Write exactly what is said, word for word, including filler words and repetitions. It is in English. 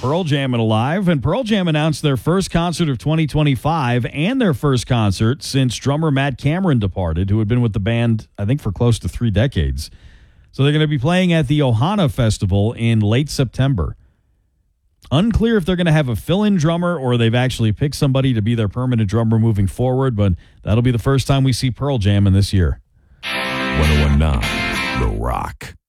Pearl Jam and Alive, and Pearl Jam announced their first concert of twenty twenty-five and their first concert since drummer Matt Cameron departed, who had been with the band, I think, for close to three decades. So they're going to be playing at the Ohana Festival in late September. Unclear if they're going to have a fill-in drummer or they've actually picked somebody to be their permanent drummer moving forward, but that'll be the first time we see Pearl Jam in this year. ten nineteen The Rock.